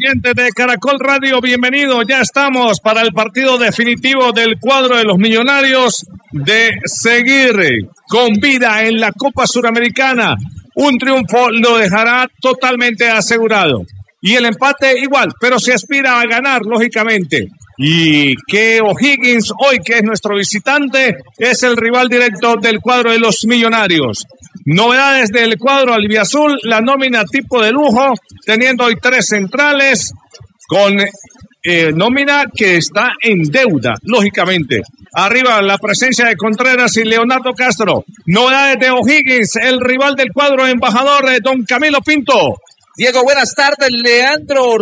oyentes de Caracol Radio, bienvenidos. Ya estamos para el partido definitivo del cuadro de los Millonarios de seguir con vida en la Copa Suramericana. Un triunfo lo dejará totalmente asegurado. Y el empate igual, pero se aspira a ganar, lógicamente. Y que O'Higgins, hoy que es nuestro visitante, es el rival directo del cuadro de los Millonarios. Novedades del cuadro albiazul, la nómina tipo de lujo, teniendo hoy 3 centrales, con nómina que está en deuda, lógicamente. Arriba la presencia de Contreras y Leonardo Castro. Novedades de O'Higgins, el rival del cuadro embajador, don Camilo Pinto. Diego, buenas tardes. Leandro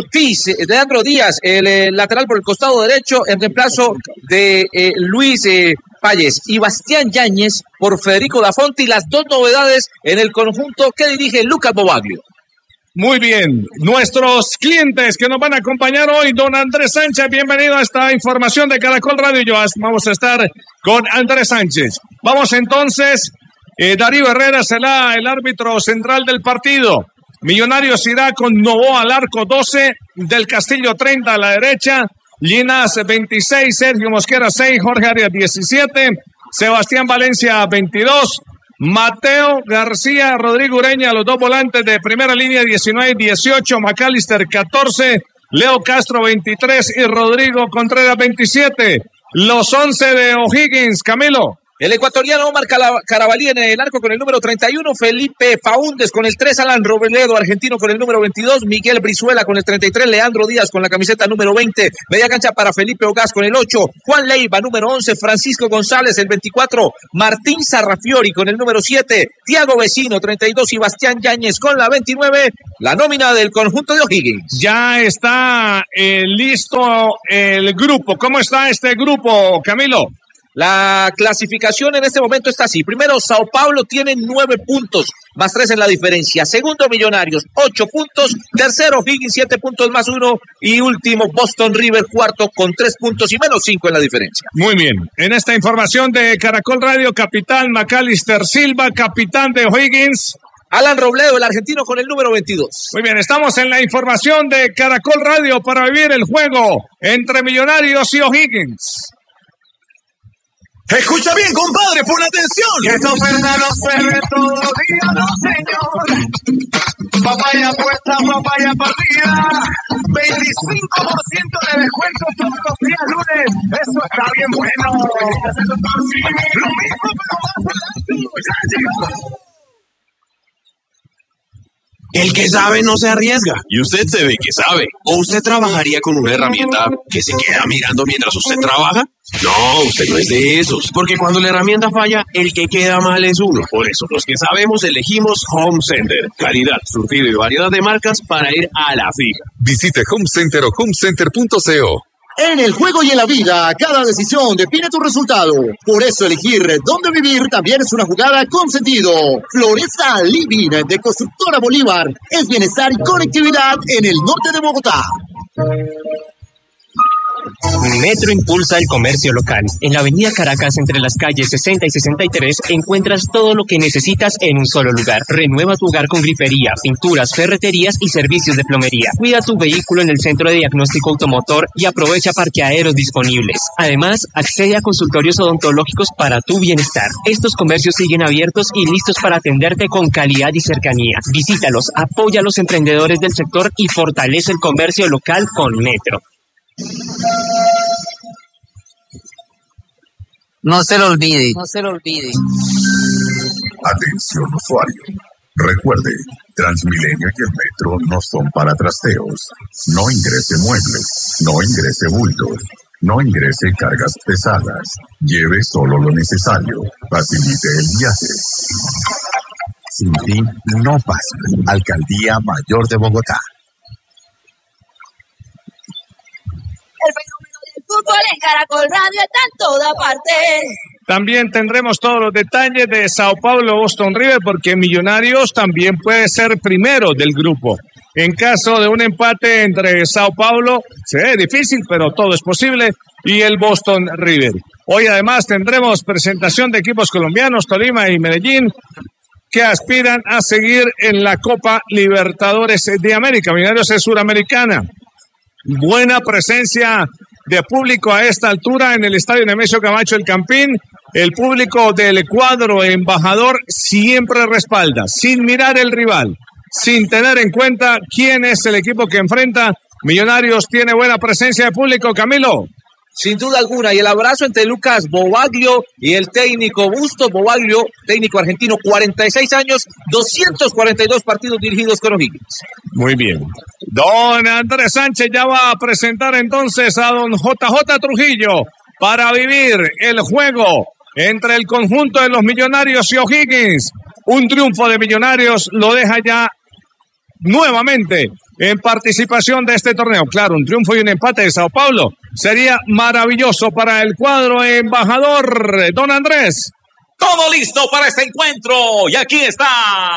Díaz, el lateral por el costado derecho, en reemplazo de Luis Páez y Bastián Yáñez por Federico Da Fonte, las 2 novedades en el conjunto que dirige Lucas Bobaglio. Muy bien, nuestros clientes que nos van a acompañar hoy, don Andrés Sánchez, bienvenido a esta información de Caracol Radio. Vamos a estar con Andrés Sánchez. Vamos entonces, Darío Herrera será el árbitro central del partido. Millonarios irá con Novoa al arco 12, del Castillo 30 a la derecha, Llinas 26, Sergio Mosquera 6, Jorge Arias 17, Sebastián Valencia 22, Mateo García, Rodrigo Ureña, los 2 volantes de primera línea 19 y 18, McAllister 14, Leo Castro 23 y Rodrigo Contreras 27. Los 11 de O'Higgins, Camilo. El ecuatoriano Omar Carabalí en el arco con el número 31, Felipe Faúndez con el 3, Alan Robledo, argentino con el número 22, Miguel Brizuela con el 33, Leandro Díaz con la camiseta número 20, media cancha para Felipe Ogaz con el 8, Juan Leiva número 11, Francisco González el 24, Martín Sarrafiori con el número 7, Tiago Vecino 32 y Bastián Yáñez con la 29, la nómina del conjunto de O'Higgins. Ya está listo el grupo. ¿Cómo está este grupo, Camilo? La clasificación en este momento está así. Primero, Sao Paulo tiene 9 puntos, más 3 en la diferencia. Segundo, Millonarios, 8 puntos. Tercero, Higgins, 7 puntos más 1. Y último, Boston River, cuarto, con 3 puntos y menos 5 en la diferencia. Muy bien. En esta información de Caracol Radio, capitán McAllister Silva, capitán de O'Higgins. Alan Robledo, el argentino, con el número 22. Muy bien, estamos en la información de Caracol Radio para vivir el juego entre Millonarios y O'Higgins. Escucha bien, compadre, pon atención. Que esta oferta no se ve todos los días, no señor. Papaya puesta, papaya partida. 25% de descuento todos los días lunes. Eso está bien bueno. Lo mismo, pero más adelante. Ya llegó. El que sabe no se arriesga. Y usted se ve que sabe. ¿O usted trabajaría con una herramienta que se queda mirando mientras usted trabaja? No, usted no es de esos. Porque cuando la herramienta falla, el que queda mal es uno. Por eso, los que sabemos elegimos Home Center. Calidad, surtido y variedad de marcas para ir a la fija. Visite Home Center o homecenter.co. En el juego y en la vida, cada decisión define tu resultado. Por eso elegir dónde vivir también es una jugada con sentido. Floresta Living de Constructora Bolívar es bienestar y conectividad en el norte de Bogotá. Metro impulsa el comercio local. En la avenida Caracas, entre las calles 60 y 63, encuentras todo lo que necesitas en un solo lugar. Renueva tu hogar con grifería, pinturas, ferreterías y servicios de plomería. Cuida tu vehículo en el centro de diagnóstico automotor y aprovecha parqueaderos disponibles. Además, accede a consultorios odontológicos para tu bienestar. Estos comercios siguen abiertos y listos para atenderte con calidad y cercanía. Visítalos, apoya a los emprendedores del sector y fortalece el comercio local con Metro. No se lo olvide. Atención usuario. Recuerde, Transmilenio y el Metro no son para trasteos. No ingrese muebles, no ingrese bultos, no ingrese cargas pesadas. Lleve solo lo necesario. Facilite el viaje. Sin ti no pasa. Alcaldía Mayor de Bogotá. El fenómeno del fútbol en Caracol Radio está en toda parte. También tendremos todos los detalles de Sao Paulo, Boston River, porque Millonarios también puede ser primero del grupo. En caso de un empate entre Sao Paulo, se ve difícil, pero todo es posible, y el Boston River. Hoy además tendremos presentación de equipos colombianos, Tolima y Medellín, que aspiran a seguir en la Copa Libertadores de América. Millonarios es suramericana. buena presencia de público a esta altura en el estadio Nemesio Camacho El Campín. El público del cuadro embajador siempre respalda, sin mirar el rival, sin tener en cuenta quién es el equipo que enfrenta. Millonarios tiene buena presencia de público, Camilo. Sin duda alguna, y el abrazo entre Lucas Bobaglio y el técnico Bustos Bobaglio, técnico argentino, 46 años, 242 partidos dirigidos con O'Higgins. Muy bien. Don Andrés Sánchez ya va a presentar entonces a don JJ Trujillo para vivir el juego entre el conjunto de los Millonarios y O'Higgins. Un triunfo de Millonarios lo deja ya nuevamente en participación de este torneo. Claro, un triunfo y un empate de Sao Paulo sería maravilloso para el cuadro embajador. Don Andrés. Todo listo para este encuentro. Y aquí está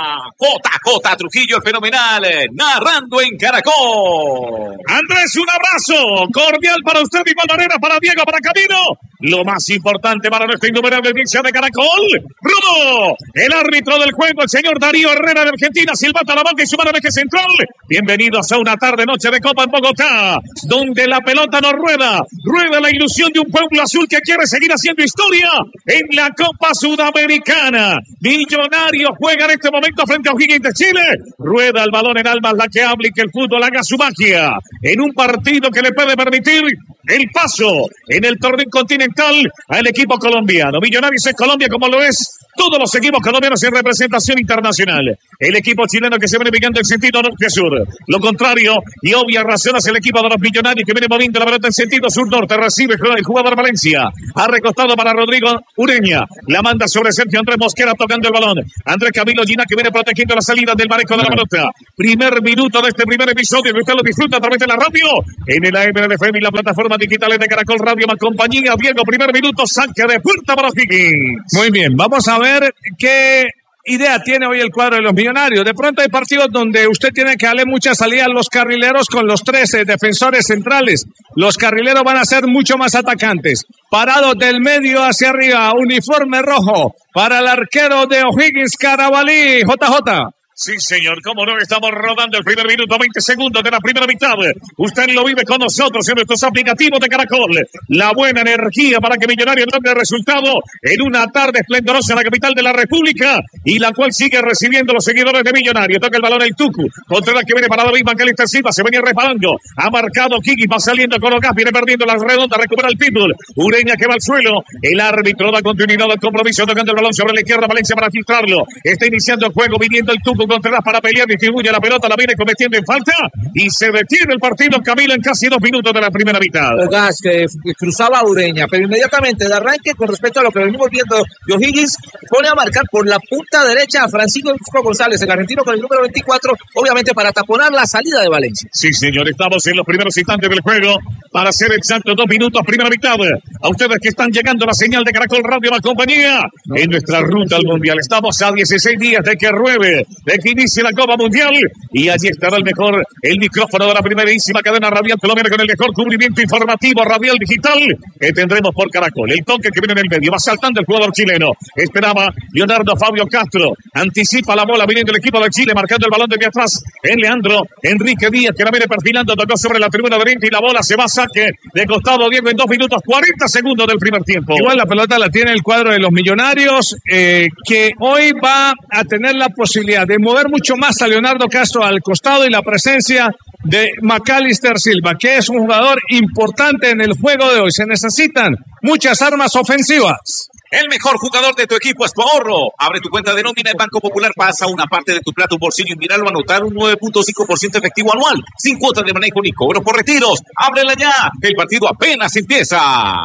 JJ Trujillo, el fenomenal, narrando en Caracol. Andrés, un abrazo cordial para usted, igual manera para Diego, para Camilo. Lo más importante para nuestra innumerable audiencia de Caracol. Rudo, el árbitro del juego, el señor Darío Herrera de Argentina, silbata la banca y su mano de eje central. Bienvenidos a una tarde-noche de Copa en Bogotá, donde la pelota no rueda. Rueda la ilusión de un pueblo azul que quiere seguir haciendo historia en la Copa Sudamericana. Millonarios juega en este momento frente a O'Higgins de Chile. Rueda el balón en almas la que habla y que el fútbol haga su magia en un partido que le puede permitir el paso en el torneo continental al equipo colombiano. Millonarios es Colombia como lo es todos los equipos colombianos en representación internacional. El equipo chileno que se viene picando en sentido norte-sur. Lo contrario y obvias razones el equipo de los Millonarios que viene moviendo la pelota en sentido sur-norte. Recibe el jugador Valencia. Ha recostado para Rodrigo Ureña. La manda sobre Sergio Andrés Mosquera tocando el balón. Andrés Camilo Gina que viene protegiendo la salida del manejo de la pelota. Primer minuto de este primer episodio que usted lo disfruta a través de la radio. En el AM del FM y la plataforma digitales de Caracol Radio más compañía. Diego, primer minuto, saque de puerta para O'Higgins. Muy bien, vamos a ver qué idea tiene hoy el cuadro de los Millonarios. De pronto hay partidos donde usted tiene que darle mucha salida a los carrileros con los 13 defensores centrales. Los carrileros van a ser mucho más atacantes. Parados del medio hacia arriba, uniforme rojo para el arquero de O'Higgins, Carabalí, JJ. Sí, señor, cómo no, estamos rodando el primer minuto, 20 segundos de la primera mitad. Usted lo vive con nosotros en nuestros aplicativos de Caracol. La buena energía para que Millonarios logre resultado en una tarde esplendorosa en la capital de la República y la cual sigue recibiendo los seguidores de Millonarios. Toca el balón el Tucu, contra la que viene para David Macalister Silva, se venía reparando. Ha marcado Kiki, va saliendo con Ogas, viene perdiendo las redondas, recupera el Pitbull. Ureña que va al suelo, el árbitro da continuidad al compromiso, tocando el balón sobre la izquierda, Valencia para filtrarlo. Está iniciando el juego, viniendo el Tucu Contreras para pelear, distribuye la pelota, la viene cometiendo en falta y se detiene el partido, Camilo, en casi 2 minutos de la primera mitad. Gas que cruzaba a Ureña, pero inmediatamente de arranque, con respecto a lo que venimos viendo de O'Higgins, pone a marcar por la punta derecha a Francisco González, el argentino con el número 24, obviamente para taponar la salida de Valencia. Sí, señor, estamos en los primeros instantes del juego, para ser exacto, 2 minutos, primera mitad. A ustedes que están llegando la señal de Caracol Radio más compañía, en nuestra ruta al Mundial. Estamos a 16 días de que ruede, de que inicie la Copa Mundial, y allí estará el micrófono de la primerísima cadena radial colombiana con el mejor cubrimiento informativo radial digital que tendremos por Caracol. El toque que viene en el medio, va saltando el jugador chileno, esperaba Leonardo Fabio Castro, anticipa la bola viniendo el equipo de Chile, marcando el balón desde atrás en Leandro Enrique Díaz, que la viene perfilando, tocó sobre la tribuna de oriente y la bola se va a saque de costado. Diego, en 2 minutos 40 segundos del primer tiempo. Igual la pelota la tiene el cuadro de los Millonarios, que hoy va a tener la posibilidad de mover mucho más a Leonardo Castro al costado y la presencia de Macalister Silva, que es un jugador importante en el juego de hoy. Se necesitan muchas armas ofensivas. El mejor jugador de tu equipo es tu ahorro. Abre tu cuenta de nómina en Banco Popular, pasa una parte de tu plata, un bolsillo y míralo a anotar un 9.5% efectivo anual, sin cuotas de manejo ni cobro por retiros. ¡Ábrela ya! El partido apenas empieza.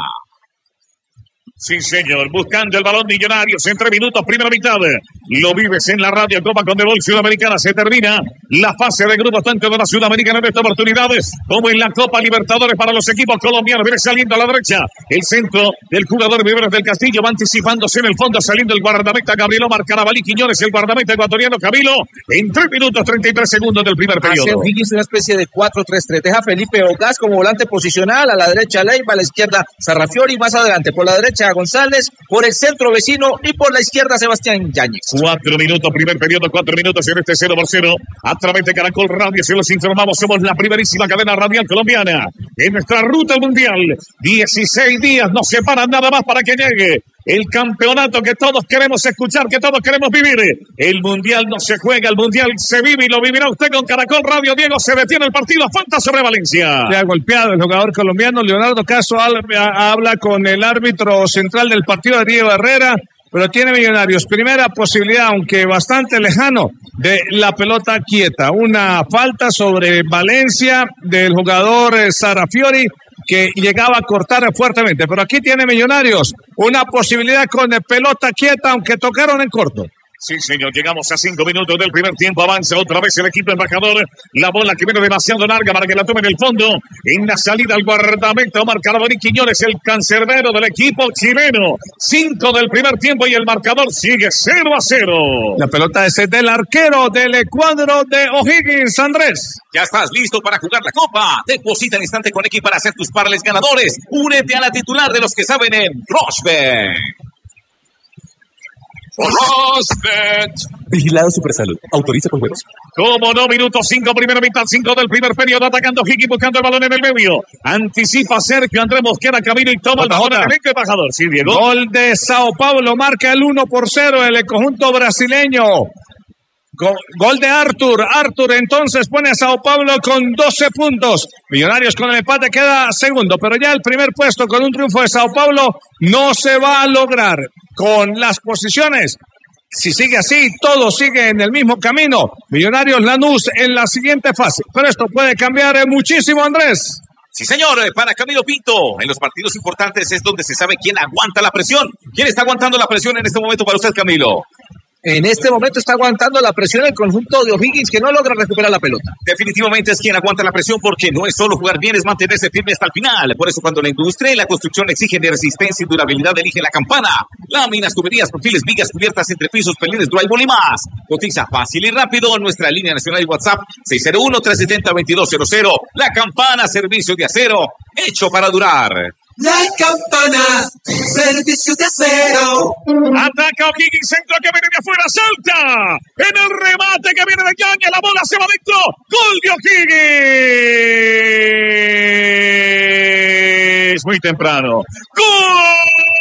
Sí, señor, buscando el balón Millonarios en 3 minutos, primera mitad. Lo vives en la radio Copa Conmebol Sudamericana. Se termina la fase de grupos tanto de la Sudamericana en estas oportunidades como en la Copa Libertadores para los equipos colombianos. Viene saliendo a la derecha el centro del jugador Viveros del Castillo, va anticipándose en el fondo, saliendo el guardameta Gabriel Omar Carabalí Quiñones, el guardameta ecuatoriano Camilo, en 3 minutos 33 segundos del primer periodo. Hace O'Higgins una especie de 4-3-3. Deja Felipe Ogas como volante posicional, a la derecha Leiva, a la izquierda Sarrafiori, más adelante por la derecha González, por el centro vecino y por la izquierda Sebastián Yáñez. 4 minutos, primer periodo, 4 minutos en este 0-0. A través de Caracol Radio, se los informamos, somos la primerísima cadena radial colombiana. En nuestra ruta al mundial, 16 días nos separan nada más para que llegue el campeonato que todos queremos escuchar, que todos queremos vivir. El mundial no se juega, el mundial se vive y lo vivirá usted con Caracol Radio. Diego, se detiene el partido, falta sobre Valencia. Le ha golpeado el jugador colombiano. Leonardo Caso habla con el árbitro central del partido de Diego Herrera, pero tiene Millonarios primera posibilidad, aunque bastante lejano, de la pelota quieta. Una falta sobre Valencia del jugador Sarafiori, que llegaba a cortar fuertemente, pero aquí tiene Millonarios una posibilidad con pelota quieta, aunque tocaron en corto. Sí, señor, llegamos a 5 minutos del primer tiempo, avanza otra vez el equipo embajador, la bola que viene demasiado larga para que la tome en el fondo, en la salida al guardameta Omar Caraborín Quiñones, el cancerbero del equipo chileno. 5 del primer tiempo y el marcador sigue 0-0. La pelota es del arquero del cuadro de O'Higgins, Andrés. Ya estás listo para jugar la Copa. Deposita al instante con X para hacer tus parlays ganadores. Únete a la titular de los que saben en Rosberg. Rosbet. Vigilado Supersalud. Autoriza con juegos. Como no, minuto 5, primera mitad, 5 del primer periodo, atacando Higgins, buscando el balón en el medio. Anticipa Sergio Andrés Mosquera, camino y toma el balón en el embajador. Sí, Diego. Gol de Sao Paulo, marca el 1-0 el conjunto brasileño. Gol de Arthur entonces pone a Sao Paulo con 12 puntos. Millonarios con el empate queda segundo, pero ya el primer puesto con un triunfo de Sao Paulo no se va a lograr. Con las posiciones, si sigue así, todo sigue en el mismo camino. Millonarios Lanús en la siguiente fase, pero esto puede cambiar muchísimo, Andrés. Sí, señor, para Camilo Pinto. En los partidos importantes es donde se sabe quién aguanta la presión. ¿Quién está aguantando la presión en este momento para usted, Camilo? En este momento está aguantando la presión el conjunto de O'Higgins, que no logra recuperar la pelota. Definitivamente es quien aguanta la presión, porque no es solo jugar bien, es mantenerse firme hasta el final. Por eso cuando la industria y la construcción exigen de resistencia y durabilidad, elige la Campana. Láminas, tuberías, perfiles, vigas, cubiertas, entrepisos, pelines, drywall y más. Cotiza fácil y rápido en nuestra línea nacional y WhatsApp 601-370-2200. La Campana, servicio de acero, hecho para durar. La Campana, servicio de acero. Ataca O'Higgins, centro que viene de afuera, salta. En el remate que viene de Yañez, la bola se va adentro. Gol de O'Higgins. Muy temprano. ¡Gol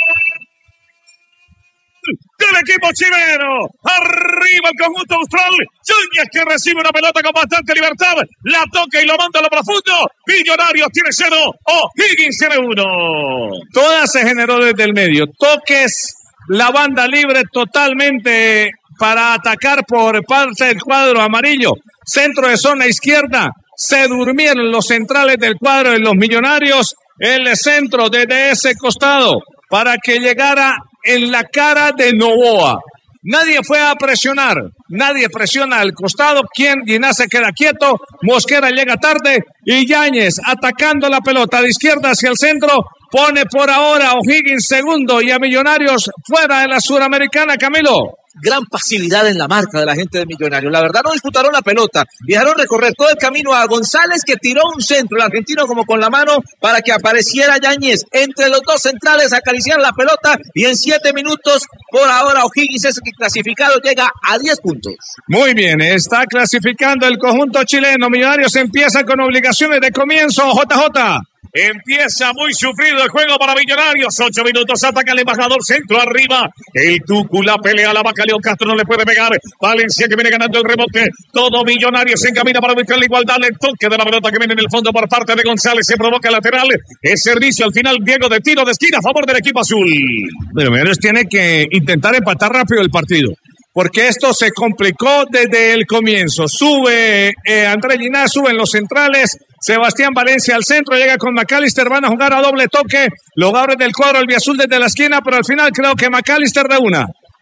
del equipo chileno! Arriba el conjunto austral. Yañez, que recibe una pelota con bastante libertad, la toca y lo manda a lo profundo. Millonarios tiene 0, O'Higgins tiene 1. Toda se generó desde el medio. Toques, la banda libre totalmente para atacar por parte del cuadro amarillo. Centro de zona izquierda. Se durmieron los centrales del cuadro de los Millonarios. El centro desde ese costado para que llegara en la cara de Novoa. Nadie fue a presionar, nadie presiona al costado. Guiná se queda quieto, Mosquera llega tarde y Yañez atacando la pelota de izquierda hacia el centro. Pone por ahora a O'Higgins segundo y a Millonarios fuera de la Suramericana, Camilo. Gran pasividad en la marca de la gente de Millonarios. La verdad, no disputaron la pelota. Dejaron recorrer todo el camino a González, que tiró un centro, el argentino como con la mano, para que apareciera Yañez. Entre los dos centrales acariciaron la pelota y en 7 minutos, por ahora, O'Higgins es el clasificado, llega a 10 puntos. Muy bien, está clasificando el conjunto chileno. Millonarios empieza con obligaciones de comienzo, JJ. Empieza muy sufrido el juego para Millonarios. 8 minutos, ataca el embajador, centro arriba. El Tucu la pelea, la vaca León Castro no le puede pegar. Valencia que viene ganando el rebote. Todo Millonarios se encamina para buscar la igualdad. El toque de la pelota que viene en el fondo por parte de González. Se provoca el lateral. Es servicio al final, Diego, de tiro de esquina a favor del equipo azul. Pero Millonarios tiene que intentar empatar rápido el partido, porque esto se complicó desde el comienzo. Sube Andrés Ginás, suben los centrales. Sebastián Valencia al centro, llega con McAllister, van a jugar a doble toque. Los jugadores del cuadro albiazul desde la esquina, pero al final creo que McAllister de una.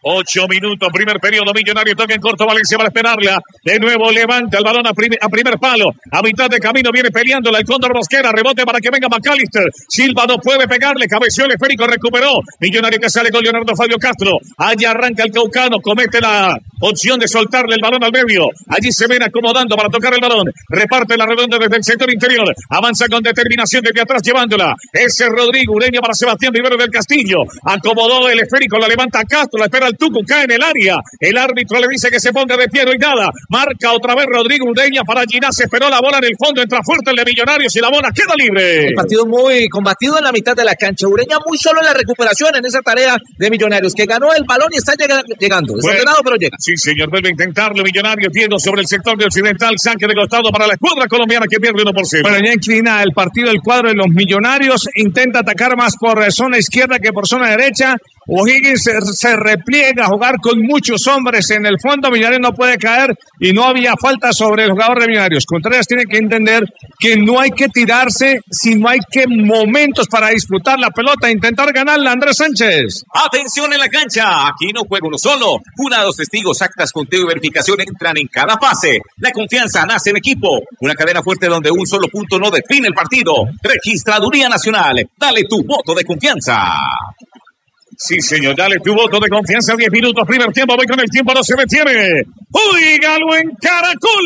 8 minutos, primer periodo, Millonario toca en corto, Valencia para esperarla. De nuevo levanta el balón a primer palo. A mitad de camino viene peleándola el Cóndor Mosquera. Rebote para que venga McAllister. Silva no puede pegarle. Cabeció el esférico, recuperó. Millonario que sale con Leonardo Fabio Castro. Allá arranca el caucano. Comete la opción de soltarle el balón al medio. Allí se ven acomodando para tocar el balón. Reparte la redonda desde el sector interior. Avanza con determinación desde atrás llevándola. Ese Rodrigo Ureña para Sebastián Rivero del Castillo. Acomodó el esférico. La levanta Castro. La espera el Tucu, cae en el área. El árbitro le dice que se ponga de pie, no hay nada. Marca otra vez Rodrigo Ureña para Ginás. Esperó la bola en el fondo, entra fuerte el de Millonarios y la bola queda libre. El partido muy combatido en la mitad de la cancha. Ureña muy solo en la recuperación en esa tarea de Millonarios, que ganó el balón y está llegando. Desordenado, pero llega. Sí, señor, vuelve a intentarlo. Millonarios Diego sobre el sector de occidental. Saque de costado para la escuadra colombiana que pierde 1-0. Bueno, ya inclina el partido el cuadro de los Millonarios. Intenta atacar más por zona izquierda que por zona derecha. O'Higgins se repliega a jugar con muchos hombres en el fondo. Millonarios no puede caer y no había falta sobre el jugador de Millonarios. Contreras tiene que entender que no hay que tirarse, sino hay que momentos para disputar la pelota, intentar ganarla. Andrés Sánchez. Atención en la cancha, aquí no juega uno solo. Jurados, testigos, actas, conteo y verificación entran en cada fase. La confianza nace en equipo. Una cadena fuerte donde un solo punto no define el partido. Registraduría Nacional, dale tu voto de confianza. Sí, señor, dale tu voto de confianza. 10 minutos, primer tiempo, voy con el tiempo, no se detiene. ¡Óigalo en Caracol!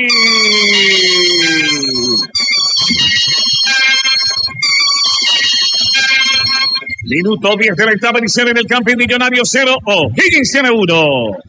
Minuto 10 de la etapa inicial en el campeón Millonario 0, O'Higgins tiene 1.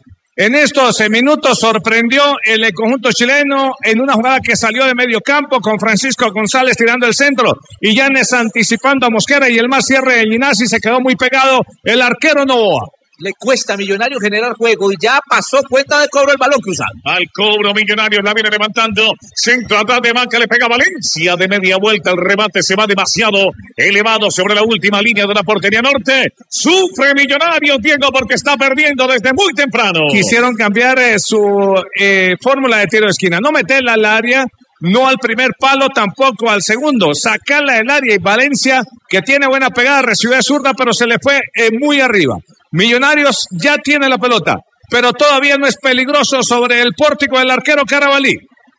En estos minutos sorprendió el conjunto chileno en una jugada que salió de medio campo con Francisco González tirando el centro y Yanes anticipando a Mosquera y el más cierre de Ginás se quedó muy pegado el arquero Novoa. Le cuesta a Millonarios generar juego y ya pasó cuenta de cobro el balón cruzado. Al cobro Millonarios la viene levantando. Centro atrás de banca, le pega Valencia de media vuelta. El remate se va demasiado elevado sobre la última línea de la portería norte. Sufre Millonarios, Diego, porque está perdiendo desde muy temprano. Quisieron cambiar su fórmula de tiro de esquina. No meterla al área. No al primer palo, tampoco al segundo. Sacarla del área y Valencia, que tiene buena pegada, recibió de zurda, pero se le fue muy arriba. Millonarios ya tiene la pelota, pero todavía no es peligroso sobre el pórtico del arquero Carabalí.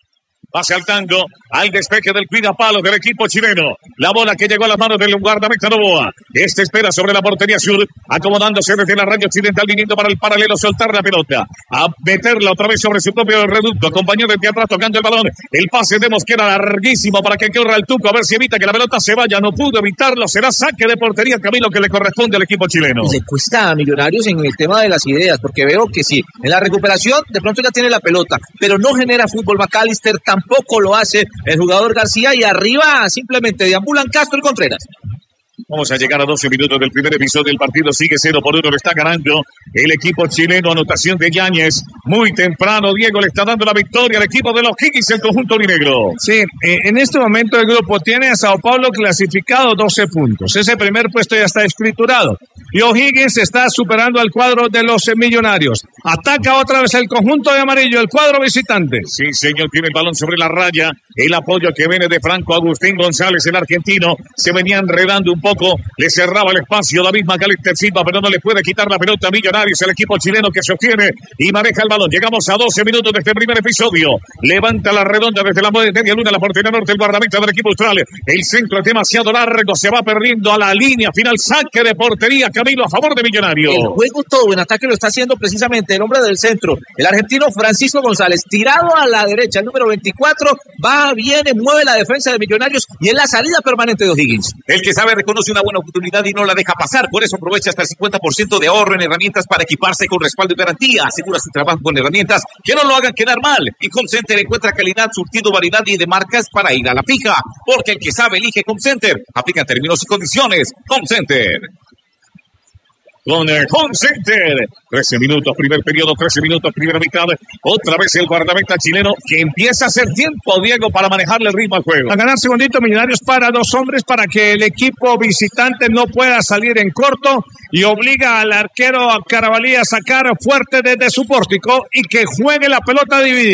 Va saltando al despeje del cuidapalo del equipo chileno. La bola que llegó a las manos del guardameta Novoa. Este espera sobre la portería sur, acomodándose desde la raya occidental, viniendo para el paralelo, soltar la pelota, a meterla otra vez sobre su propio reducto. Compañero desde atrás tocando el balón. El pase de Mosquera larguísimo para que corra el Tuco, a ver si evita que la pelota se vaya. No pudo evitarlo. Será saque de portería, Camilo, que le corresponde al equipo chileno. Le cuesta a Millonarios en el tema de las ideas, porque veo que sí, en la recuperación de pronto ya tiene la pelota, pero no genera fútbol. McAllister tampoco lo hace el jugador García y arriba simplemente deambulan Castro y Contreras. Vamos a llegar a 12 minutos del primer episodio del partido. Sigue 0-1, le está ganando el equipo chileno. Anotación de Yáñez. Muy temprano, Diego le está dando la victoria al equipo de los Higgins, el conjunto aurinegro. Sí, en este momento el grupo tiene a Sao Paulo clasificado 12 puntos. Ese primer puesto ya está escriturado. Y O'Higgins está superando al cuadro de los Millonarios. Ataca otra vez el conjunto de amarillo, el cuadro visitante. Sí, señor, tiene el balón sobre la raya. El apoyo que viene de Franco Agustín González, el argentino. Se venía enredando un poco. Le cerraba el espacio David McAllister Silva, pero no le puede quitar la pelota a Millonarios, el equipo chileno que sostiene y maneja el balón. Llegamos a 12 minutos de este primer episodio. Levanta la redonda desde la media luna, la portería norte, el guardameta del equipo austral. El centro es demasiado largo, se va perdiendo a la línea final. Saque de portería, Camilo, a favor de Millonarios. El juego todo en ataque lo está haciendo precisamente el hombre del centro, el argentino Francisco González, tirado a la derecha, el número 24, va, viene, mueve la defensa de Millonarios y es la salida permanente de O'Higgins. El que sabe reconoce una buena oportunidad y no la deja pasar, por eso aprovecha hasta el 50% de ahorro en herramientas para equiparse con respaldo y garantía. Asegura su trabajo con herramientas que no lo hagan quedar mal. Y Comcenter encuentra calidad, surtido, variedad y de marcas para ir a la fija, porque el que sabe elige Comcenter. Aplica términos y condiciones. Comcenter. Con el Home Center. 13 minutos, primer periodo, 13 minutos, primera mitad. Otra vez el guardameta chileno que empieza a hacer tiempo, Diego, para manejarle el ritmo al juego. A ganar segundito, Millonarios para dos hombres para que el equipo visitante no pueda salir en corto y obliga al arquero Carabalí a sacar fuerte desde su pórtico y que juegue la pelota dividida.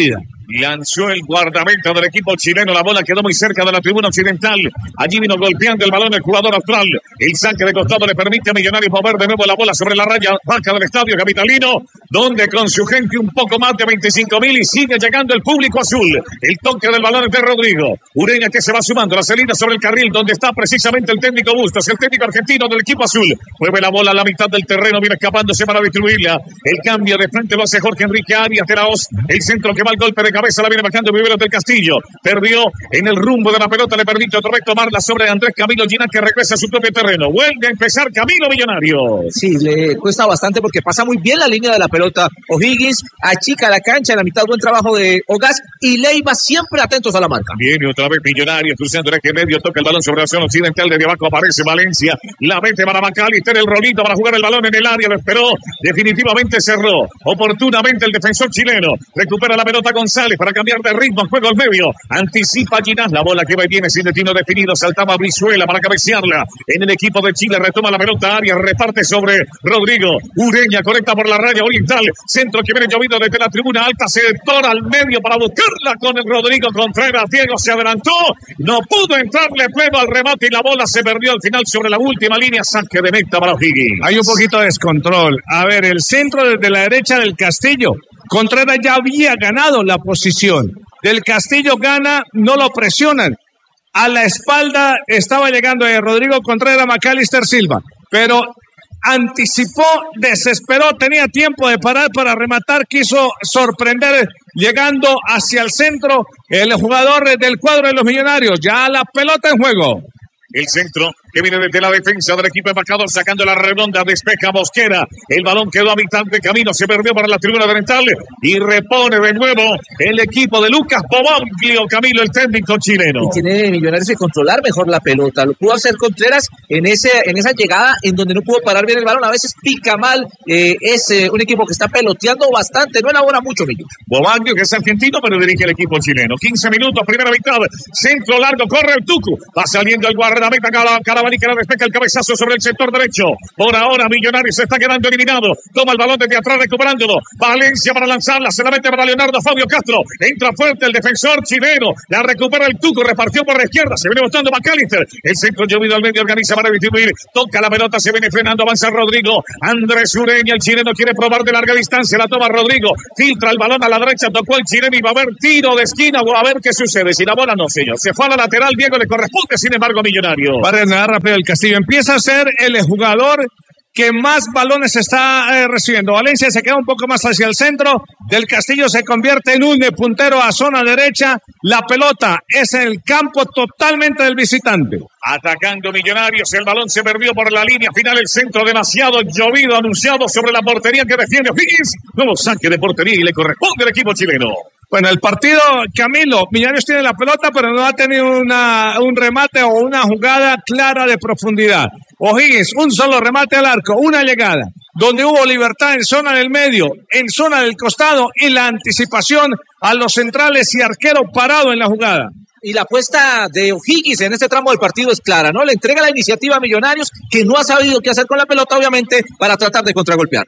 Lanzó el guardameta del equipo chileno. La bola quedó muy cerca de la tribuna occidental. Allí vino golpeando el balón el jugador austral. El saque de costado le permite a Millonarios mover de nuevo la bola sobre la raya baja del estadio capitalino, donde con su gente un poco más de 25.000 y sigue llegando el público azul. El toque del balón es de Rodrigo. Ureña que se va sumando. La salida sobre el carril donde está precisamente el técnico Bustos, el técnico argentino del equipo azul. Mueve la bola a la mitad del terreno. Viene escapándose para distribuirla. El cambio de frente lo hace Jorge Enrique Arias de la Hoz. El centro que va al golpe de cabeza la viene bajando Viveros del Castillo. Perdió en el rumbo de la pelota. Le permite otra vez tomarla sobre Andrés Camilo Ginás, que regresa a su propio terreno. Vuelve a empezar Camilo Millonario. Sí, le cuesta bastante porque pasa muy bien la línea de la pelota. O'Higgins achica la cancha en la mitad. Buen trabajo de Ogaz y Leiva siempre atentos a la marca. Viene otra vez Millonarios cruzando el eje medio. Toca el balón sobre la zona occidental. Desde abajo aparece Valencia. La mete para McAllister. El rolito para jugar el balón en el área. Lo esperó. Definitivamente cerró oportunamente el defensor chileno. Recupera la pelota González para cambiar de ritmo. Juego al medio. Anticipa Ginás. La bola que va y viene sin destino definido. Saltaba Brizuela para cabecearla. En el equipo de Chile retoma la pelota Arias. Reparte sobre Rodrigo. Ureña conecta por la raya oriental. Centro que viene llovido desde la tribuna alta. Se tora al medio para buscarla con el Rodrigo Contreras. Diego se adelantó. No pudo entrarle pleno al remate y la bola se perdió al final sobre la última línea. Saque de meta para O'Higgins. Hay un poquito de descontrol. A ver, el centro desde la derecha del Castillo. Contreras ya había ganado la posición. Del Castillo gana, no lo presionan. A la espalda estaba llegando Rodrigo Contreras, McAllister Silva. Pero anticipó, desesperó, tenía tiempo de parar para rematar, quiso sorprender llegando hacia el centro el jugador del cuadro de los Millonarios. Ya la pelota en juego. El centro que viene desde la defensa del equipo embajador, sacando la redonda, despeja Mosquera. El balón quedó a mitad de camino, se perdió para la tribuna oriental y repone de nuevo el equipo de Lucas Boboglio, Camilo, el técnico chileno. Y tiene Millonarios que controlar mejor la pelota. Lo pudo hacer Contreras en esa llegada en donde no pudo parar bien el balón. A veces pica mal. Es un equipo que está peloteando bastante. No elabora mucho, Millonarios. Boboglio, que es argentino, pero dirige el equipo chileno. 15 minutos, primera mitad. Centro largo, corre el Tucu. Va saliendo el guardameta Carabalí, que la despeja el cabezazo sobre el sector derecho. Por ahora Millonarios se está quedando eliminado. Toma el balón desde atrás recuperándolo. Valencia para lanzarla, se la mete para Leonardo Fabio Castro. Entra fuerte el defensor chileno. La recupera el Tuco, repartió por la izquierda. Se viene botando McAllister. El centro llovido al medio, organiza para distribuir. Toca la pelota, se viene frenando, avanza Rodrigo. Andrés Ureña, el chileno quiere probar de larga distancia. La toma Rodrigo. Filtra el balón a la derecha, tocó el chileno y va a haber tiro de esquina. O a ver qué sucede. Si la bola no, señor. Se fue a la lateral, Diego le corresponde, sin embargo, a Millonarios. Va a reanudar rápido el Castillo. Empieza a ser el jugador que más balones está recibiendo. Valencia se queda un poco más hacia el centro. Del Castillo se convierte en un puntero a zona derecha. La pelota es en el campo totalmente del visitante. Atacando Millonarios, el balón se perdió por la línea final, el centro demasiado llovido, anunciado sobre la portería que defiende O'Higgins. Nuevo saque de portería y le corresponde al equipo chileno. Bueno, el partido, Camilo, Millonarios tiene la pelota, pero no ha tenido un remate o una jugada clara de profundidad. O'Higgins, un solo remate al arco, una llegada, donde hubo libertad en zona del medio, en zona del costado y la anticipación a los centrales y arquero parado en la jugada. Y la apuesta de O'Higgins en este tramo del partido es clara, ¿no? Le entrega la iniciativa a Millonarios, que no ha sabido qué hacer con la pelota, obviamente, para tratar de contragolpear.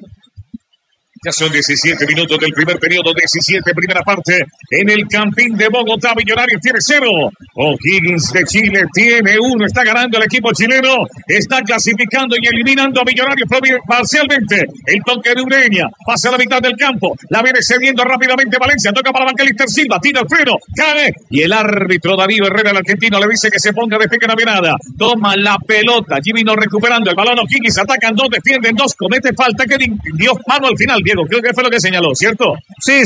Ya son 17 minutos del primer periodo, 17 primera parte. En el Campín de Bogotá, Millonarios tiene 0. O'Higgins de Chile tiene 1. Está ganando el equipo chileno. Está clasificando y eliminando a Millonarios parcialmente. El toque de Ureña pasa a la mitad del campo. La viene cediendo rápidamente Valencia. Toca para McAllister Silva. Tira el freno. Cae. Y el árbitro Darío Herrera, el argentino, le dice que se ponga de pie, que no había nada. Toma la pelota. Allí vino recuperando el balón. O'Higgins atacan 2, defienden 2. Comete falta que dio mano al final, Diego. Creo que fue lo que señaló, ¿cierto? Sí.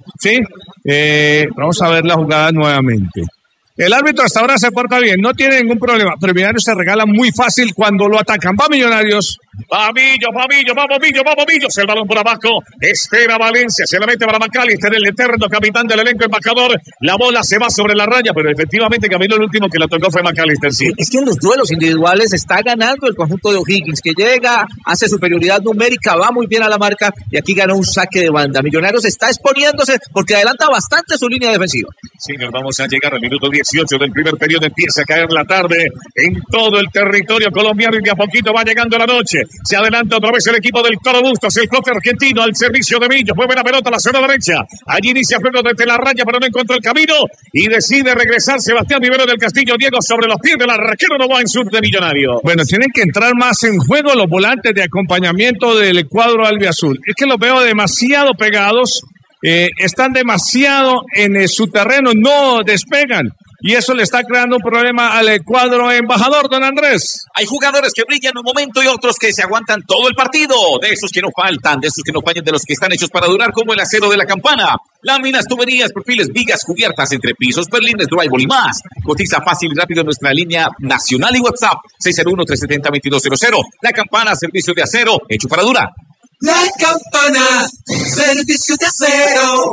Vamos a ver la jugada nuevamente. El árbitro hasta ahora se porta bien, no tiene ningún problema, pero Millonarios se regala muy fácil cuando lo atacan. Va Millonarios. Vamos Millos, el balón por abajo, espera Valencia, se la mete para McAllister, el eterno capitán del elenco embajador, la bola se va sobre la raya, pero efectivamente Camilo el último que la tocó fue McAllister, sí. Es que en los duelos individuales está ganando el conjunto de O'Higgins, que llega, hace superioridad numérica, va muy bien a la marca, y aquí ganó un saque de banda. Millonarios está exponiéndose porque adelanta bastante su línea defensiva. Señor, vamos a llegar al minuto 18 del primer periodo, empieza a caer la tarde en todo el territorio colombiano y de a poquito va llegando la noche. Se adelanta otra vez el equipo del Toro Bustos, el bloque argentino al servicio de Millos. Mueve la pelota a la zona derecha. Allí inicia juego desde la raya, pero no encontró el camino y decide regresar Sebastián Vivero del Castillo. Diego sobre los pies del arquero Novoa en sur de Millonario. Bueno, tienen que entrar más en juego los volantes de acompañamiento del cuadro albiazul. Es que los veo demasiado pegados, están demasiado en su terreno, no despegan. Y eso le está creando un problema al cuadro embajador, don Andrés. Hay jugadores que brillan un momento y otros que se aguantan todo el partido. De esos que no faltan, de esos que no fallan, de los que están hechos para durar, como el acero de la campana. Láminas, tuberías, perfiles, vigas, cubiertas, entrepisos, perlines, drywall y más. Cotiza fácil y rápido en nuestra línea nacional y WhatsApp 601-370-2200. La Campana, servicio de acero, hecho para durar. La Campana, servicio de acero.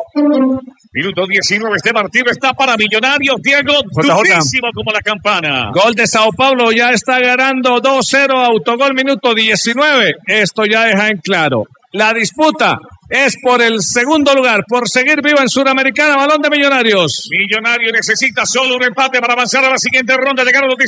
Minuto 19, este partido está para Millonarios. Diego, durísimo como la campana. Gol de Sao Paulo, ya está ganando 2-0, autogol minuto 19. Esto ya deja en claro. La disputa es por el segundo lugar, por seguir vivo en Suramericana. Balón de Millonarios. Millonario necesita solo un empate para avanzar a la siguiente ronda. Llegaron los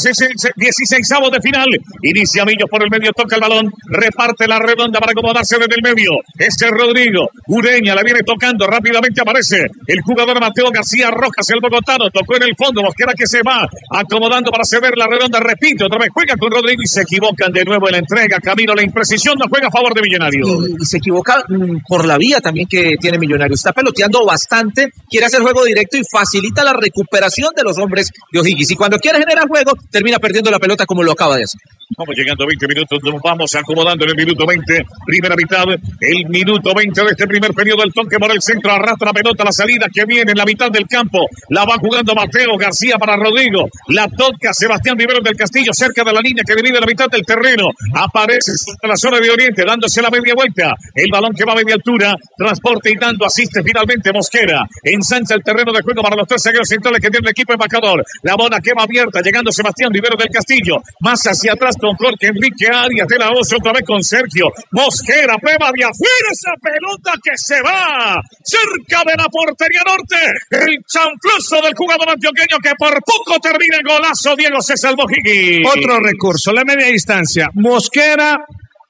16avos de final. Inicia Millos por el medio, toca el balón, reparte la redonda para acomodarse desde el medio. Este es Rodrigo Ureña, la viene tocando, rápidamente aparece el jugador Mateo García Rojas, el bogotano, tocó en el fondo, Mosquera que se va acomodando para ceder la redonda, repite, otra vez juega con Rodrigo y se equivocan de nuevo en la entrega. Camilo, la imprecisión no juega a favor de Millonarios. Y se equivoca por la vía también que tiene Millonarios. Está peloteando bastante, quiere hacer juego directo y facilita la recuperación de los hombres de O'Higgins. Y cuando quiere generar juego, termina perdiendo la pelota como lo acaba de hacer. Vamos llegando a 20 minutos, nos vamos acomodando en el minuto 20, primera mitad, el minuto 20 de este primer periodo, el toque por el centro, arrastra la pelota, la salida que viene en la mitad del campo, la va jugando Mateo García para Rodrigo, la toca Sebastián Vivero del Castillo, cerca de la línea que divide la mitad del terreno, aparece en la zona de Oriente, dándose la media vuelta, el balón que va a media altura, transporte y dando, asiste finalmente Mosquera, ensancha el terreno de juego para los tres zagueros centrales que tiene el equipo embajador, la bola que va abierta, llegando Sebastián Vivero del Castillo, más hacia atrás con Jorge Enrique Arias de la Oso, otra vez con Sergio Mosquera, prueba de afuera esa pelota que se va cerca de la portería norte, el chanflazo del jugador antioqueño que por poco termina el golazo. Diego, se salvó Higgins. Otro recurso, la media distancia. Mosquera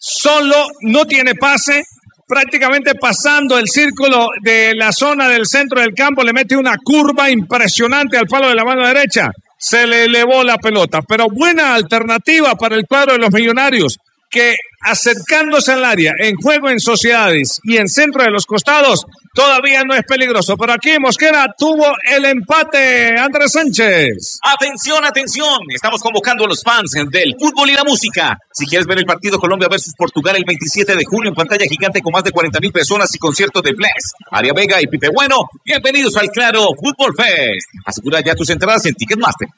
solo, no tiene pase, prácticamente pasando el círculo de la zona del centro del campo, le mete una curva impresionante al palo de la mano derecha. Se le elevó la pelota, pero buena alternativa para el cuadro de los Millonarios, que acercándose al área, en juego en sociedades y en centro de los costados, todavía no es peligroso. Pero aquí Mosquera tuvo el empate, Andrés Sánchez. Atención, atención, estamos convocando a los fans del fútbol y la música. Si quieres ver el partido Colombia versus Portugal el 27 de julio en pantalla gigante con más de 40,000 personas y conciertos de Bless, Aria Vega y Pipe Bueno, bienvenidos al Claro Fútbol Fest. Asegura ya tus entradas en Ticketmaster.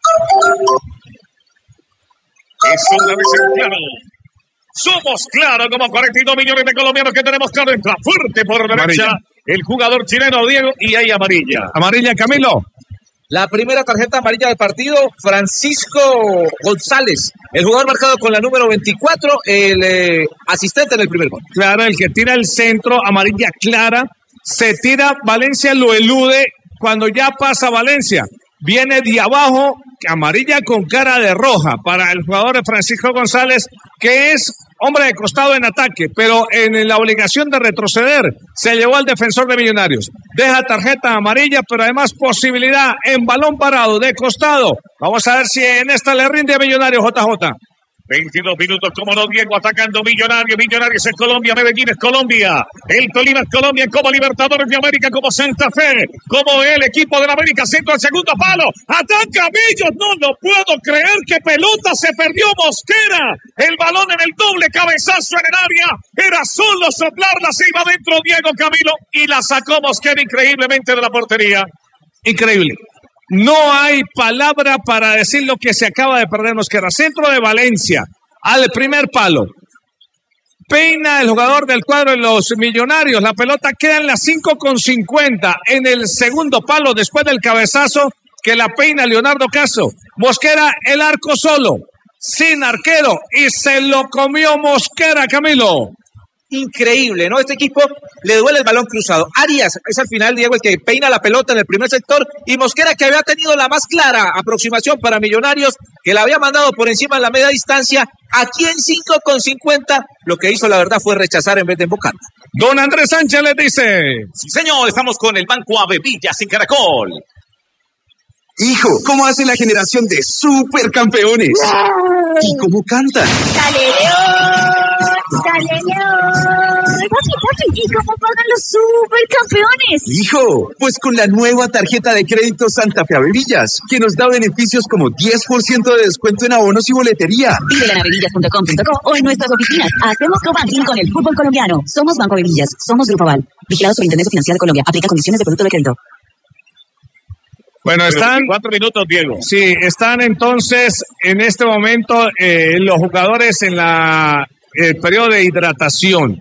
Es una vez en Claro. Somos Claro, como 42 millones de colombianos que tenemos Claro. Entra fuerte por derecha amarilla. El jugador chileno Diego y hay amarilla. Amarilla, Camilo. La primera tarjeta amarilla del partido, Francisco González, el jugador marcado con la número 24, el asistente en el primer gol. Claro, el que tira el centro, amarilla clara, se tira, Valencia lo elude, cuando ya pasa Valencia, viene de abajo, amarilla con cara de roja para el jugador Francisco González, que es hombre de costado en ataque, pero en la obligación de retroceder, se llevó al defensor de Millonarios. Deja tarjeta amarilla, pero además posibilidad en balón parado, de costado. Vamos a ver si en esta le rinde a Millonarios, JJ. 22 minutos, como no, Diego atacando Millonarios. Millonarios es Colombia, Medellín es Colombia, el Tolima es Colombia, como Libertadores de América, como Santa Fe, como el equipo de la América, centro al segundo palo, ataca Millos, no lo puedo creer, que pelota se perdió Mosquera, el balón en el doble cabezazo en el área, era solo soplarla, se iba dentro Diego Camilo y la sacó Mosquera increíblemente de la portería. Increíble. No hay palabra para decir lo que se acaba de perder Mosquera. Centro de Valencia, al primer palo. Peina el jugador del cuadro de los Millonarios. La pelota queda en las 5:50 en el segundo palo después del cabezazo que la peina Leonardo Caso. Mosquera, el arco solo, sin arquero, y se lo comió Mosquera, Camilo. increíble, ¿no? Este equipo le duele el balón cruzado. Arias es al final, Diego, el que peina la pelota en el primer sector, y Mosquera, que había tenido la más clara aproximación para Millonarios, que la había mandado por encima en la media distancia, aquí en 5,50, lo que hizo la verdad fue rechazar en vez de embocar. Don Andrés Sánchez les dice: sí, señor, estamos con el Banco Avevillas en Caracol. Hijo, ¿cómo hace la generación de supercampeones? ¿Y cómo canta? ¡Dale, León! ¡Dale, León! Papi, ¿y cómo pagan los supercampeones? Hijo, pues con la nueva tarjeta de crédito Santa Fe Avevillas, que nos da beneficios como 10% de descuento en abonos y boletería. Pídela en avevillas.com.co o en nuestras oficinas. Hacemos co-banking con el fútbol colombiano. Somos Banco Avevillas. Somos Grupo Aval. Vigilado Superintendencia Financiera de Colombia. Aplica condiciones de producto de crédito. Bueno, están 4 minutos, Diego. Sí, están entonces en este momento los jugadores en el periodo de hidratación.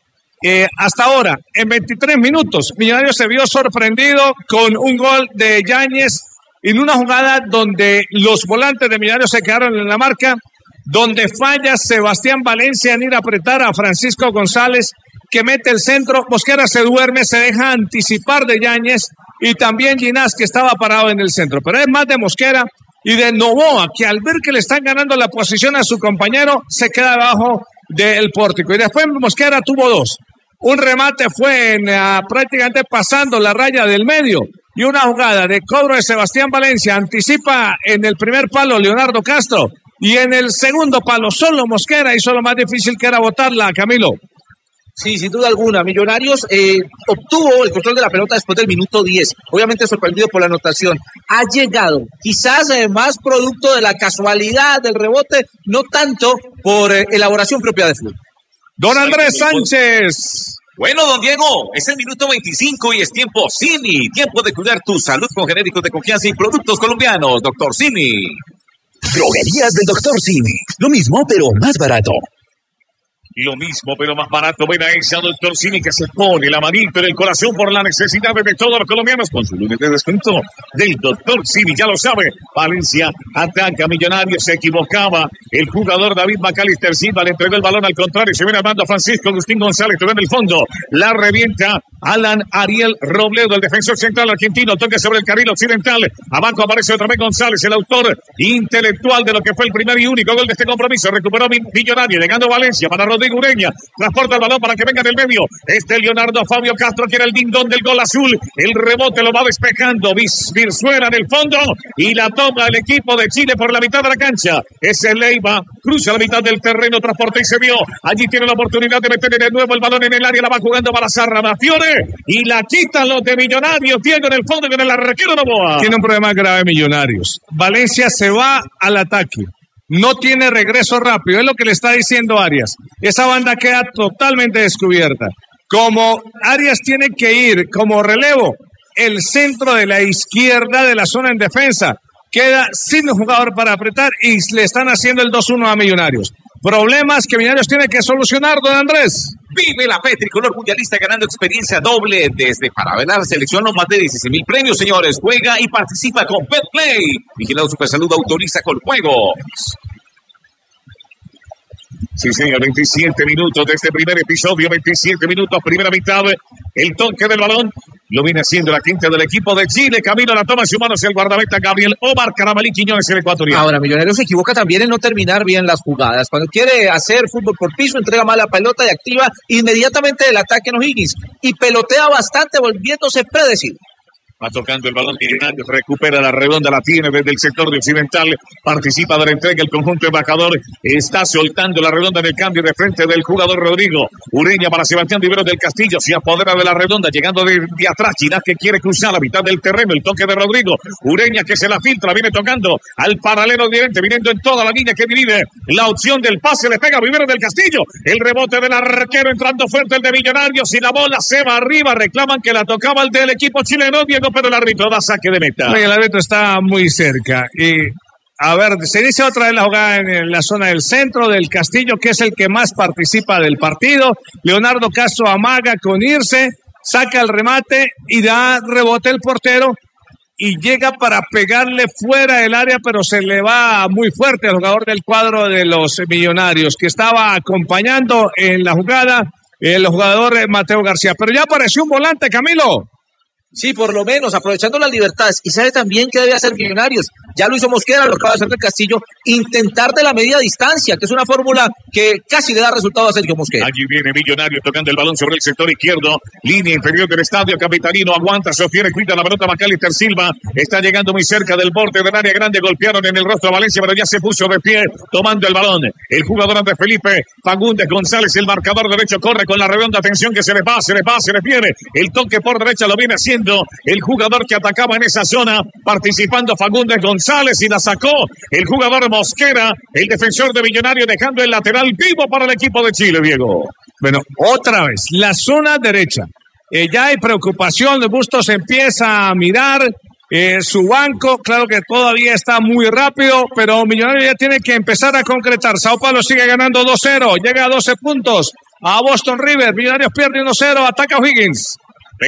Hasta ahora, en 23 minutos, Millonarios se vio sorprendido con un gol de Yáñez en una jugada donde los volantes de Millonarios se quedaron en la marca, donde falla Sebastián Valencia en ir a apretar a Francisco González, que mete el centro. Mosquera se duerme, se deja anticipar de Yáñez, y también Ginás, que estaba parado en el centro. Pero es más de Mosquera y de Novoa, que al ver que le están ganando la posición a su compañero, se queda debajo del pórtico. Y después Mosquera tuvo dos. Un remate fue prácticamente pasando la raya del medio, y una jugada de cobro de Sebastián Valencia anticipa en el primer palo Leonardo Castro, y en el segundo palo solo Mosquera hizo lo más difícil, que era botarla, Camilo. Sí, sin duda alguna. Millonarios obtuvo el control de la pelota después del minuto 10. Obviamente sorprendido por la anotación. Ha llegado, quizás más producto de la casualidad del rebote, no tanto por elaboración propia de fútbol. Don Andrés Sánchez. Bueno, don Diego, es el minuto 25 y es tiempo Cini. Tiempo de cuidar tu salud con genéricos de confianza y productos colombianos. Doctor Cini. Droguerías del Doctor Cini. Lo mismo, pero más barato. Lo mismo, pero más barato. Ven a ese Doctor Cini que se pone la manito en el corazón por la necesidad de todos los colombianos con su lunes de descuento del Doctor Cini. Ya lo sabe, Valencia ataca, Millonarios se equivocaba. El jugador David McAllister Silva le entregó el balón al contrario. Se viene armando a Francisco Agustín González, que ve en el fondo. La revienta Alan Ariel Robledo, el defensor central argentino. Toque sobre el carril occidental. Abajo aparece otra vez González, el autor intelectual de lo que fue el primer y único gol de este compromiso. Recuperó Millonario, llegando Valencia para Rodrigo Ureña, transporta el balón para que venga del medio. Leonardo Fabio Castro, que era el dindón del gol azul. El rebote lo va despejando Virzuela en el fondo, y la toma el equipo de Chile por la mitad de la cancha. Ese Leiva cruza la mitad del terreno, transporta y se vio. Allí tiene la oportunidad de meter de nuevo el balón en el área, la va jugando para Sarramafiore y la quitan los de Millonarios. Tiene en el fondo con el arquero Novoa. Tiene un problema grave Millonarios. Valencia se va al ataque. No tiene regreso rápido, es lo que le está diciendo Arias. Esa banda queda totalmente descubierta. Como Arias tiene que ir como relevo, el centro de la izquierda de la zona en defensa queda sin jugador para apretar, y le están haciendo el 2-1 a Millonarios. Problemas que Millonarios tiene que solucionar, don Andrés. Vive la P Tricolor Mundialista ganando experiencia doble desde para ver la selección, los más de 16,000 premios, señores. Juega y participa con Betplay. Vigilado Supersalud, autoriza con juegos. Sí, señor, 27 minutos de este primer episodio, 27 minutos, primera mitad, el toque del balón, lo viene haciendo la quinta del equipo de Chile, camino a la toma en sus manos el guardameta Gabriel Omar Carabalí Quiñones, el ecuatoriano. Ahora, Millonarios se equivoca también en no terminar bien las jugadas. Cuando quiere hacer fútbol por piso, entrega mal la pelota y activa inmediatamente el ataque en O'Higgins, y pelotea bastante, volviéndose predecible. Va tocando el balón, Millonarios recupera la redonda, la tiene desde el sector de occidental, participa de la entrega el conjunto embajador, está soltando la redonda en el cambio de frente del jugador Rodrigo Ureña para Sebastián Rivero del Castillo, se apodera de la redonda, llegando de atrás, Ginás que quiere cruzar la mitad del terreno, el toque de Rodrigo Ureña que se la filtra, viene tocando al paralelo directo, viniendo en toda la línea que divide la opción del pase, le pega Rivero del Castillo, el rebote del arquero entrando fuerte el de Millonarios, y la bola se va arriba, reclaman que la tocaba el del equipo chileno, Diego, pero el árbitro da saque de meta. El árbitro está muy cerca. Y a ver, se inicia otra vez la jugada en la zona del centro del Castillo, que es el que más participa del partido. Leonardo Castro amaga con irse, saca el remate y da rebote el portero, y llega para pegarle fuera del área, pero se le va muy fuerte al jugador del cuadro de los Millonarios, que estaba acompañando en la jugada el jugador Mateo García. Pero ya apareció un volante, Camilo. Sí, por lo menos, aprovechando las libertades. Y sabe también que debe hacer Millonarios. Ya lo hizo Mosquera, lo acaba de hacer del Castillo. Intentar de la media distancia, que es una fórmula que casi le da resultado a Sergio Mosquera. Allí viene Millonarios tocando el balón sobre el sector izquierdo. Línea inferior del estadio. Capitalino aguanta, sostiene, cuida la pelota. Macalister Silva está llegando muy cerca del borde del área grande. Golpearon en el rostro a Valencia, pero ya se puso de pie tomando el balón. El jugador ante Felipe Fagundes González, el marcador derecho, corre con la redonda atención que se le va, se le viene. El toque por derecha lo viene haciendo el jugador que atacaba en esa zona, participando Fagundes González, y la sacó el jugador Mosquera, el defensor de Millonarios, dejando el lateral vivo para el equipo de Chile, Diego. Bueno, otra vez, la zona derecha. Ya hay preocupación, Bustos empieza a mirar su banco, claro que todavía está muy rápido, pero Millonarios ya tiene que empezar a concretar. Sao Paulo sigue ganando 2-0, llega a 12 puntos a Boston River. Millonarios pierde 1-0, ataca O'Higgins.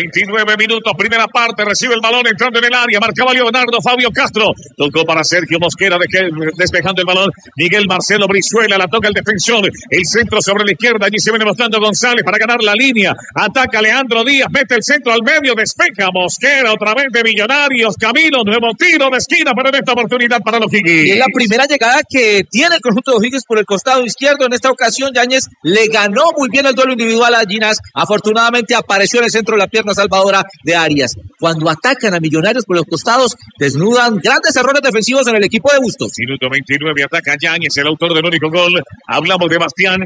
29 minutos, primera parte, recibe el balón entrando en el área, marcaba Leonardo Fabio Castro, tocó para Sergio Mosquera, despejando el balón, Miguel Marcelo Brizuela, la toca el defensor, el centro sobre la izquierda, allí se viene mostrando González para ganar la línea, ataca Leandro Díaz, mete el centro al medio, despeja Mosquera, otra vez de Millonarios, Camilo, nuevo tiro de esquina, pero en esta oportunidad para los O'Higgins. Y es la primera llegada que tiene el conjunto de O'Higgins por el costado izquierdo. En esta ocasión Yáñez le ganó muy bien el duelo individual a Ginás, afortunadamente apareció en el centro de la pierna salvadora de Arias. Cuando atacan a Millonarios por los costados, desnudan grandes errores defensivos en el equipo de Bustos. Minuto 29, ataca Yáñez, el autor del único gol. Hablamos de Bastián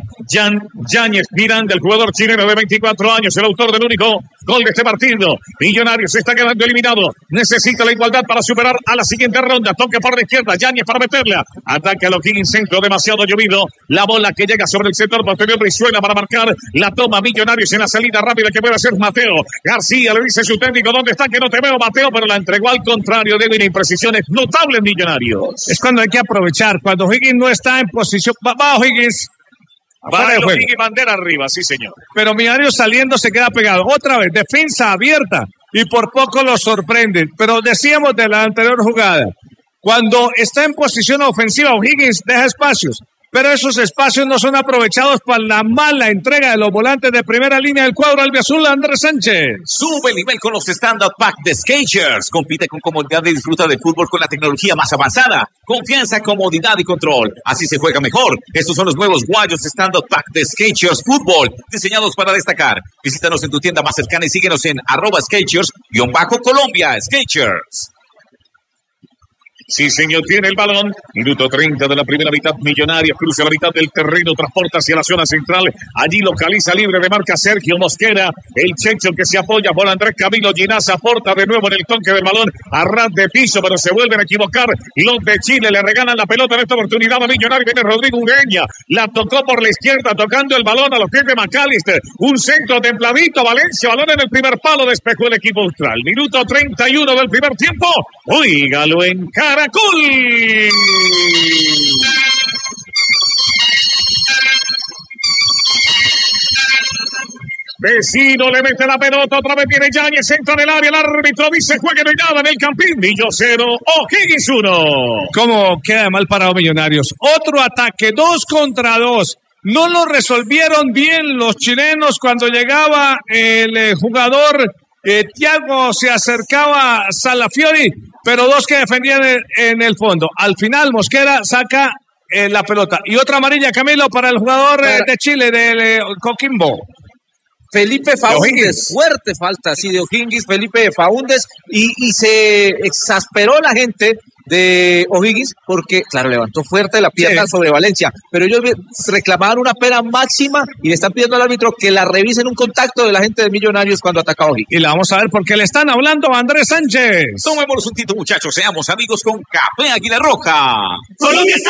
Yáñez Miranda, el jugador chileno de 24 años, el autor del único gol de este partido. Millonarios se está quedando eliminado. Necesita la igualdad para superar a la siguiente ronda. Toque por la izquierda, Yáñez para meterla. Ataca a los O'Higgins, centro demasiado llovido. La bola que llega sobre el sector posterior Brizuela para marcar. La toma Millonarios en la salida rápida que puede hacer Mateo García. Le dice su técnico, ¿dónde está? Que no te veo, Mateo, pero la entregó al contrario. Debe una imprecisiones notables Millonarios. Es cuando hay que aprovechar, cuando O'Higgins no está en posición. Va O'Higgins. Va O'Higgins, bandera arriba, sí señor. Pero Millonarios saliendo se queda pegado. Otra vez, defensa abierta y por poco lo sorprenden. Pero decíamos de la anterior jugada, cuando está en posición ofensiva O'Higgins deja espacios, pero esos espacios no son aprovechados para la mala entrega de los volantes de primera línea del cuadro albiazul, Andrés Sánchez. Sube el nivel con los Stand-Up Pack de Skechers. Compite con comodidad y disfruta del fútbol con la tecnología más avanzada. Confianza, comodidad y control. Así se juega mejor. Estos son los nuevos guayos Stand-Up Pack de Skechers Fútbol, diseñados para destacar. Visítanos en tu tienda más cercana y síguenos en @Skechers_Colombia. Skechers. Sí, señor, tiene el balón. Minuto 30 de la primera mitad. Millonarios cruza la mitad del terreno, transporta hacia la zona central. Allí localiza libre de marca Sergio Mosquera. El Checho que se apoya por Andrés Camilo Ginás aporta de nuevo en el toque del balón a ras de piso, pero se vuelven a equivocar. Los de Chile le regalan la pelota en esta oportunidad a Millonarios. Viene Rodrigo Ureña. La tocó por la izquierda, tocando el balón a los pies de Macalister. Un centro templadito. Valencia, balón en el primer palo. Despejó el equipo austral. Minuto 31 del primer tiempo. Óigalo en Caracol. Vecino le mete la pelota, otra vez viene Yáñez, entra en el área, el árbitro dice juegue, no hay nada en el campín. Millo 0, O'Higgins 1. ¿Cómo queda mal parado Millonarios? Otro ataque, 2 contra 2. No lo resolvieron bien los chilenos cuando llegaba el jugador Thiago, se acercaba a Salafiori, pero 2 que defendían en el fondo. Al final Mosquera saca la pelota. Y otra amarilla, Camilo, para el jugador de Chile, de Coquimbo. Felipe Faúndez, fuerte falta, sí, de O'Higgins, Felipe Faúndez, y se exasperó la gente de O'Higgins porque, claro, levantó fuerte la pierna sobre Valencia, pero ellos reclamaban una pena máxima y le están pidiendo al árbitro que la revisen un contacto de la gente de Millonarios cuando ataca a O'Higgins. Y la vamos a ver porque le están hablando a Andrés Sánchez. Tomémonos un tito, muchachos, seamos amigos con Café Águila Roja. Colombia está